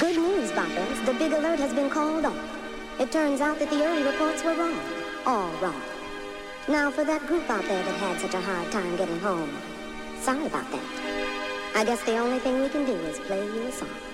Good news, boppers. The big alert has been called off. It turns out that the early reports were wrong. All wrong. Now, for that group out there that had such a hard time getting home, sorry about that. I guess the only thing we can do is play you a song.